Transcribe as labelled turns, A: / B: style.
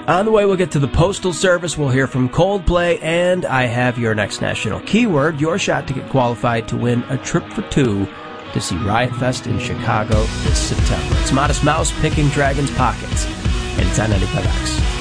A: On the way, we'll get to the Postal Service. We'll hear from Coldplay, and I have your next national keyword, your shot to get qualified to win a trip for two to see Riot Fest in Chicago this September. It's Modest Mouse picking Dragon's Pockets, and it's on 95X.